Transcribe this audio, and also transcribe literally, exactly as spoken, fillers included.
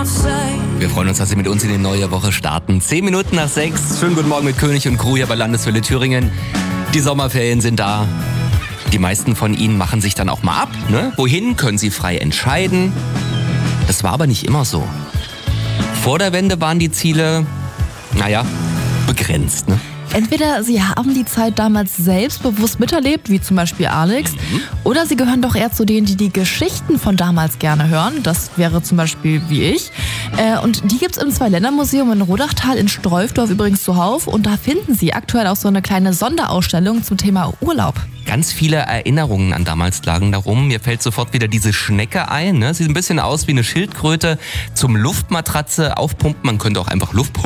Wir freuen uns, dass Sie mit uns in die neue Woche starten. Zehn Minuten nach sechs. Schönen guten Morgen mit König und Crew hier bei Landeswelle Thüringen. Die Sommerferien sind da. Die meisten von Ihnen machen sich dann auch mal ab. Ne? Wohin können Sie frei entscheiden? Das war aber nicht immer so. Vor der Wende waren die Ziele, naja, begrenzt. Ne? Entweder Sie haben die Zeit damals selbstbewusst miterlebt, wie zum Beispiel Alex, mhm. oder Sie gehören doch eher zu denen, die die Geschichten von damals gerne hören. Das wäre zum Beispiel wie ich. Äh, und die gibt's im Zwei-Länder-Museum in Rodachtal in Streufdorf übrigens zuhauf. Und da finden Sie aktuell auch so eine kleine Sonderausstellung zum Thema Urlaub. Ganz viele Erinnerungen an damals lagen darum. Mir fällt sofort wieder diese Schnecke ein. Ne? Sieht ein bisschen aus wie eine Schildkröte zum Luftmatratze aufpumpen. Man könnte auch einfach Luft pumpen.